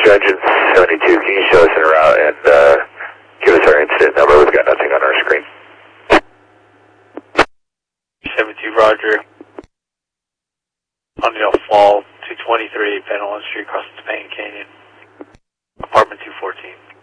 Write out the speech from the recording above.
Engine 72, can you show us en route and give us our incident number? We've got nothing on our screen. 72, Roger. Huntsville Fall, 223 Penelon Street, across the Spain Canyon. Apartment 214.